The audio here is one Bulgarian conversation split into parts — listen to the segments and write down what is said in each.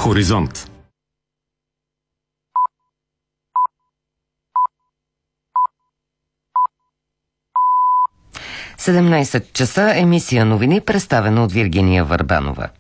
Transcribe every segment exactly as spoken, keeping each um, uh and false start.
Хоризонт. седемнайсет часа, емисия новини, представена от Виргиния Върбанова.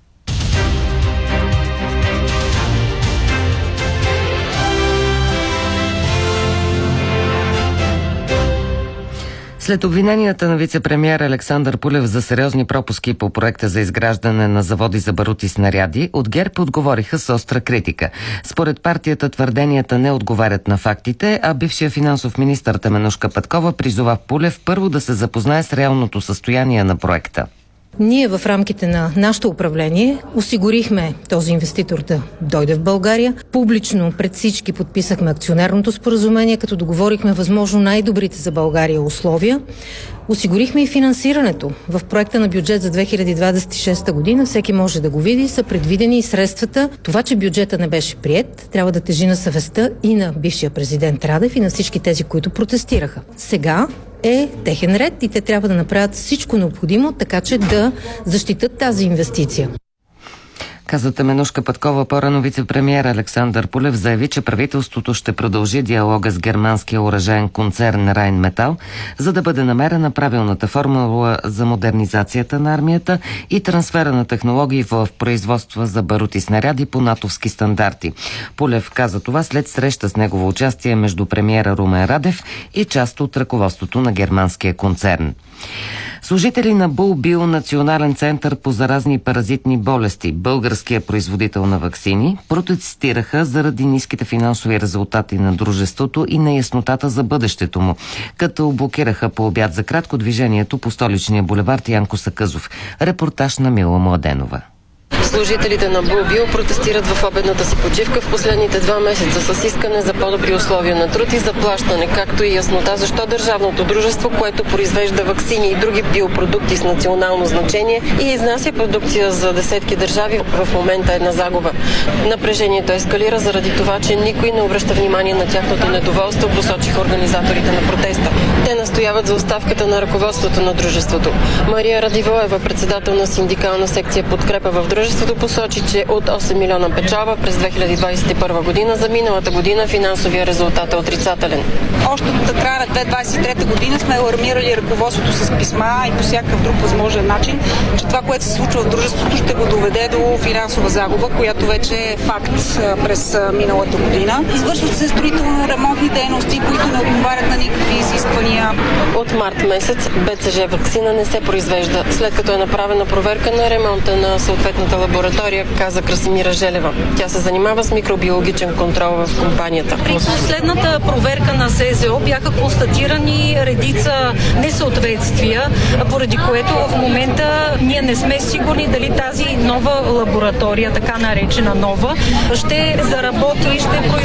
След обвиненията на вице-премиер Александър Пулев за сериозни пропуски по проекта за изграждане на заводи за барут снаряди, от ГЕРБ отговориха с остра критика. Според партията твърденията не отговарят на фактите, а бившия финансов министър Теменужка Петкова призова Пулев първо да се запознае с реалното състояние на проекта. Ние в рамките на нашето управление осигурихме този инвеститор да дойде в България. Публично пред всички подписахме акционерното споразумение, като договорихме възможно най-добрите за България условия. Осигурихме и финансирането. В проекта на бюджет за две хиляди двадесет и шеста година, всеки може да го види, са предвидени и средствата. Това, че бюджета не беше приет, трябва да тежи на съвестта и на бившия президент Радев и на всички тези, които протестираха. Сега е техен ред и те трябва да направят всичко необходимо, така че да защитат тази инвестиция. Каза Теменужка Петкова. По-рано вице-премиер Александър Пулев заяви, че правителството ще продължи диалога с германския оръжаен концерн Райнметал, за да бъде намерена правилната формула за модернизацията на армията и трансфера на технологии в производства за барут и снаряди по натовски стандарти. Пулев каза това след среща с негово участие между премиера Румен Радев и част от ръководството на германския концерн. Служители на Булбио, Национален център по заразни и паразитни болести, българския производител на ваксини, протестираха заради ниските финансови резултати на дружеството и неяснотата за бъдещето му, като блокираха по обяд за кратко движението по столичния булевард Янко Сакъзов. Репортаж на Мила Младенова. Служителите на Булбио протестират в обедната си почивка в последните два месеца с искане за по-добри условия на труд и заплащане, както и яснота защо държавното дружество, което произвежда ваксини и други биопродукти с национално значение и изнася продукция за десетки държави, в момента е на загуба. Напрежението ескалира заради това, че никой не обръща внимание на тяхното недоволство, посочиха организаторите на протеста. Те настояват за оставката на ръководството на дружеството. Мария Радивоева, председател на синдикална секция Подкрепа в дружеството, посочи, че от осем милиона печалба през две хиляди двадесет и първа година, за миналата година финансовия резултат е отрицателен. Още от края на две хиляди двадесет и трета година сме алармирали ръководството с писма и по всякакъв друг възможен начин, че това, което се случва в дружеството, ще го доведе до финансова загуба, която вече е факт през миналата година. Извършват се строително-ремонтни дейности, които не отговарят на никакви изисквания. От март месец БЦЖ ваксина не се произвежда, след като е направена проверка на ремонта на съответната лаборатория, каза Красимира Желева. Тя се занимава с микробиологичен контрол в компанията. При последната проверка на СЗО бяха констатирани редица несъответствия, поради което в момента ние не сме сигурни дали тази нова лаборатория, така наречена нова, ще заработи и ще произвежда